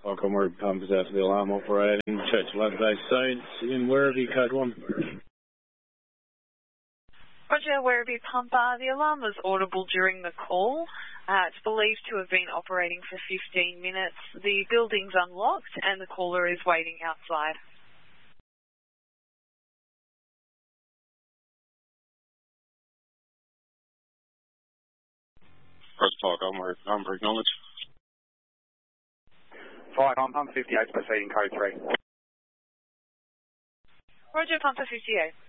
Welcome, word pump is after the alarm operating. Church Love-based zones in Werribee, code 1. Roger, Werribee Pumper. The alarm was audible during the call. It's believed to have been operating for 15 minutes. The building's unlocked and the caller is waiting outside. First talk, I'm acknowledged. Fire on pump 58 proceeding code 3. Roger, Pumper 58.